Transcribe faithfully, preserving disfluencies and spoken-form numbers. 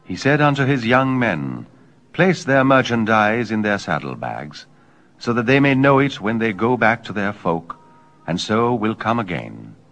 He said unto his young men, Place their merchandise in their saddle-bags, so that they may know it when they go back to their folk, and so will come again.